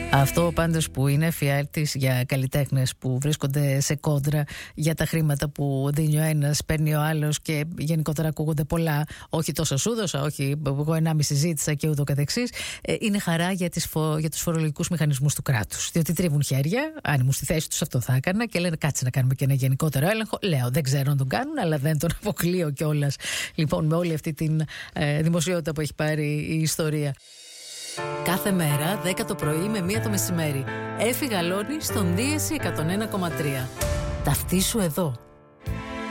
Αυτό πάντως που είναι εφιάλτης για καλλιτέχνες που βρίσκονται σε κόντρα για τα χρήματα που δίνει ο ένας, παίρνει ο άλλος και γενικότερα ακούγονται πολλά, όχι τόσο σου δώσα, όχι εγώ 1,5 ζήτησα και ούτω καθεξής, είναι χαρά για τους φορολογικούς μηχανισμούς του κράτους. Διότι τρίβουν χέρια, αν ήμουν στη θέση τους αυτό θα έκανα και λένε κάτσε να κάνουμε και ένα γενικότερο έλεγχο. Λέω δεν ξέρω αν τον κάνουν, αλλά δεν τον αποκλείω κιόλας. Λοιπόν, με όλη αυτή την δημοσιότητα που έχει πάρει η ιστορία. Κάθε μέρα 10 το πρωί με 1 το μεσημέρι. Έφη Γαλώνη στον Δίεση 101,3. Ταυτίσου εδώ.